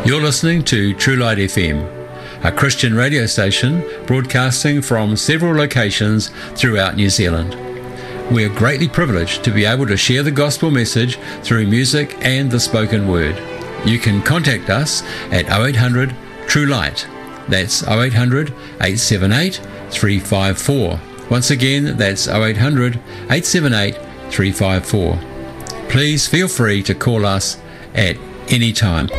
You're listening to True Light FM, a Christian radio station broadcasting from several locations throughout New Zealand. We are greatly privileged to be able to share the gospel message through music and the spoken word. You can contact us at 0800 True Light. That's 0800 878 354. Once again, that's 0800 878 354. Please feel free to call us at any time.